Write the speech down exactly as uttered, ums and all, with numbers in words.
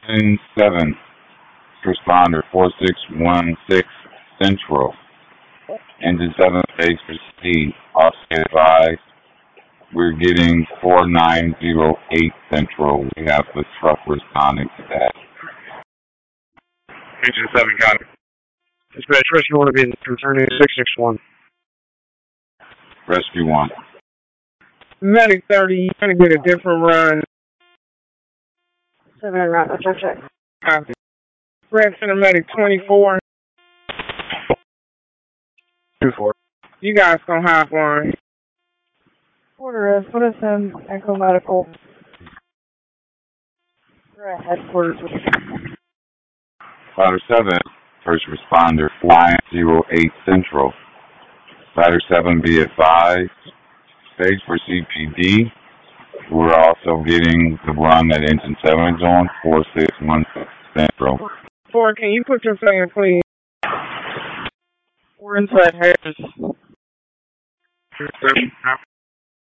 Engine seven, responder four six one six Central. Engine seven, base proceed. Offset advised. We're getting four nine zero eight Central. We have the truck responding to that. Engine seven, got it. Dispatch, rescue one to be returning six six one. Rescue one. Medic thirty, you're going to get a different run. Seven route, check, check. Copy. Red Center Medic twenty-four. two four. You guys gonna hop on. Order is, put us in Echo Medical. We're at headquarters. Ladder seven, first responder nine zero eight Central. Ladder seven, be advised. Stage for C P D. We're also getting the run that Engine seven is on, four six one six Central. Four, can you put yourself in, please? We're inside Harris.